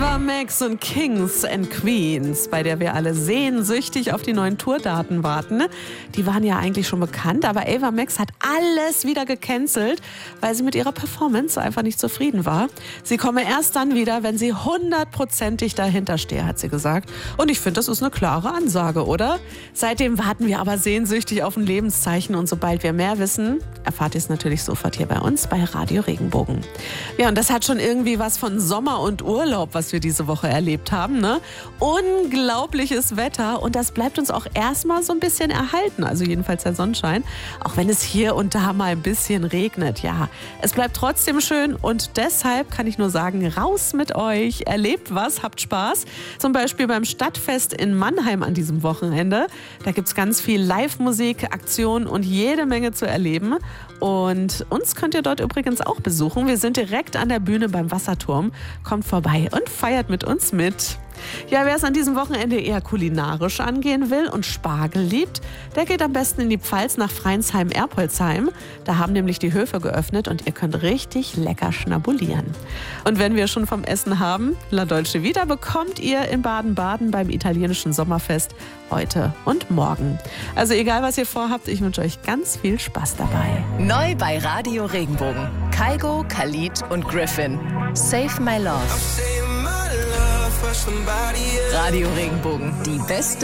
Ava Max und Kings and Queens, bei der wir alle sehnsüchtig auf die neuen Tourdaten warten. Die waren ja eigentlich schon bekannt, aber Ava Max hat alles wieder gecancelt, weil sie mit ihrer Performance einfach nicht zufrieden war. Sie komme erst dann wieder, wenn sie 100%ig dahinter stehe, hat sie gesagt. Und ich finde, das ist eine klare Ansage, oder? Seitdem warten wir aber sehnsüchtig auf ein Lebenszeichen und sobald wir mehr wissen, erfahrt ihr es natürlich sofort hier bei uns bei Radio Regenbogen. Ja, und das hat schon irgendwie was von Sommer und Urlaub, was wir diese Woche erlebt haben, ne? Unglaubliches Wetter und das bleibt uns auch erstmal so ein bisschen erhalten, also jedenfalls der Sonnenschein, auch wenn es hier und da mal ein bisschen regnet. Ja, es bleibt trotzdem schön und deshalb kann ich nur sagen, raus mit euch, erlebt was, habt Spaß. Zum Beispiel beim Stadtfest in Mannheim an diesem Wochenende. Da gibt es ganz viel Live-Musik, Aktionen und jede Menge zu erleben. Und uns könnt ihr dort übrigens auch besuchen. Wir sind direkt an der Bühne beim Wasserturm. Kommt vorbei und feiert mit uns mit. Ja, wer es an diesem Wochenende eher kulinarisch angehen will und Spargel liebt, der geht am besten in die Pfalz nach Freinsheim-Erpolsheim. Da haben nämlich die Höfe geöffnet und ihr könnt richtig lecker schnabulieren. Und wenn wir schon vom Essen haben, La Dolce Vita bekommt ihr in Baden-Baden beim italienischen Sommerfest heute und morgen. Also egal, was ihr vorhabt, ich wünsche euch ganz viel Spaß dabei. Neu bei Radio Regenbogen. Kygo, Khalid und Griffin. Save My Love. Radio Regenbogen, die beste